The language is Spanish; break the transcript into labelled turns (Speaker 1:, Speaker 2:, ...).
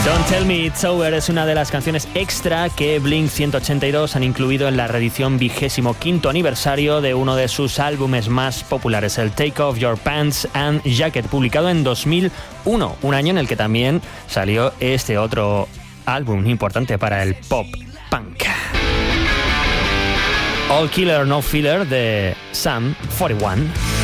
Speaker 1: Don't Tell Me It's Over es una de las canciones extra que Blink 182 han incluido en la reedición 25º aniversario de uno de sus álbumes más populares, el Take Off Your Pants and Jacket, publicado en 2001, un año en el que también salió este otro álbum importante para el pop punk. All Killer No Filler de Sum 41.